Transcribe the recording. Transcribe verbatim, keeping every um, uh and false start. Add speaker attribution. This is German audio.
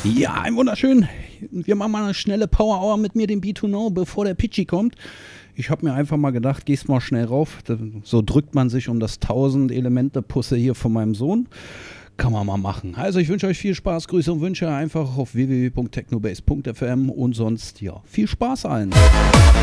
Speaker 1: Ja, ein wunderschön. Wir machen mal eine schnelle Power Hour mit mir, dem B zwei Know, bevor der Pitchy kommt. Ich habe mir einfach mal gedacht, gehst mal schnell rauf. So drückt man sich um das tausend Elemente Pusse hier von meinem Sohn. Kann man mal machen. Also ich wünsche euch viel Spaß, Grüße und Wünsche einfach auf w w w punkt technobase punkt f m und sonst, ja, viel Spaß allen.